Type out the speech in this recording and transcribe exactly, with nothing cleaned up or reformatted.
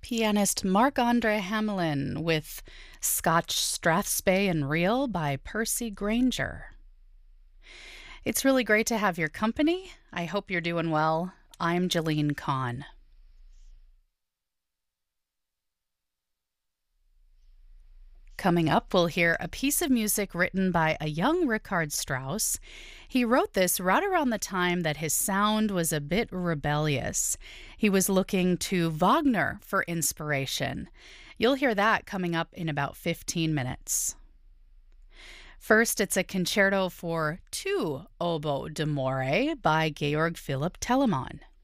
Pianist Marc-Andre Hamelin with Scotch Strathspey and Reel by Percy Grainger. It's really great to have your company. I hope you're doing well. I'm Jeline Kahn. Coming up, we'll hear a piece of music written by a young Richard Strauss. He wrote this right around the time that his sound was a bit rebellious. He was looking to Wagner for inspiration. You'll hear that coming up in about fifteen minutes. First, it's a concerto for two oboe d'amore by Georg Philipp Telemann.